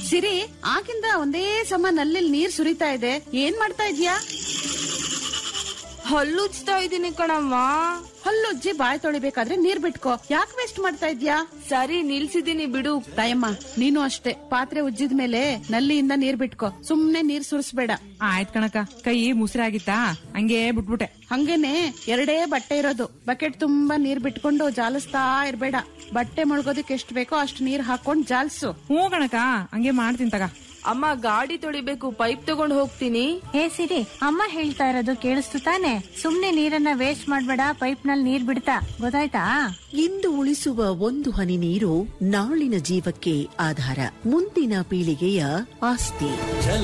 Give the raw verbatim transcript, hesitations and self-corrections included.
ಸಿರಿ, ಆಗಿಂದ ಒಂದೇ ಸಮ ನಲ್ಲಿ ನೀರ್ ಸುರಿತಾ ಇದೆ, ಏನ್ ಮಾಡ್ತಾ ಇದ್ಯಾ? ಹಲ್ಲುಜ್ತಾ ಇದೀನಿ ಕಣಮ್ಮ. ಹಲ್ಲುಜ್ಜಿ ಬಾಯ್ ತೊಳಿಬೇಕಾದ್ರೆ ನೀರ್ ಬಿಟ್ಕೋ, ಯಾಕೆ ವೇಸ್ಟ್ ಮಾಡ್ತಾ ಇದ್ಯಾ? ಸರಿ, ನಿಲ್ಸಿದೀನಿ ಬಿಡು. ತಾಯಮ್ಮ, ನೀನು ಅಷ್ಟೇ, ಪಾತ್ರೆ ಉಜ್ಜಿದ ಮೇಲೆ ನಲ್ಲಿಯಿಂದ ನೀರ್ ಬಿಟ್ಕೋ, ಸುಮ್ನೆ ನೀರ್ ಸುರಿಸ್ಬೇಡ. ಆಯ್ತ್ ಕಣಕ, ಕೈ ಮುಸಿರಾಗಿತ್ತಾ ಹಂಗೆ ಬಿಟ್ಬಿಟ್ಟೆ. ಹಂಗೇನೆ ಎರಡೇ ಬಟ್ಟೆ ಇರೋದು, ಬಕೆಟ್ ತುಂಬಾ ನೀರ್ ಬಿಟ್ಕೊಂಡು ಜಾಲಿಸ್ತಾ ಇರ್ಬೇಡ. ಬಟ್ಟೆ ಮುಳುಗೋದಕ್ಕೆ ಎಷ್ಟ್ ಬೇಕೋ ಅಷ್ಟ್ ನೀರ್ ಹಾಕೊಂಡ್ ಜಾಲ್ಸು. ಹ್ಞೂ ಕಣಕ, ಹಂಗೆ ಮಾಡ್ತೀನಿ ತಗ. ಅಮ್ಮ, ಗಾಡಿ ತೊಳಿಬೇಕು, ಪೈಪ್ ತಗೊಂಡ್ ಹೋಗ್ತೀನಿ. ಹೇ ಸಿರಿ, ಅಮ್ಮ ಹೇಳ್ತಾ ಇರೋದು ಕೇಳಿಸ್ತು ತಾನೆ? ಸುಮ್ನೆ ನೀರನ್ನ ವೇಸ್ಟ್ ಮಾಡ್ಬೇಡ, ಪೈಪ್ ನಲ್ಲಿ ನೀರ್ ಬಿಡ್ತಾ, ಗೊತ್ತಾಯ್ತಾ? ಇಂದು ಉಳಿಸುವ ಒಂದು ಹನಿ ನೀರು ನಾಳಿನ ಜೀವಕ್ಕೆ ಆಧಾರ, ಮುಂದಿನ ಪೀಳಿಗೆಯ ಆಸ್ತಿ.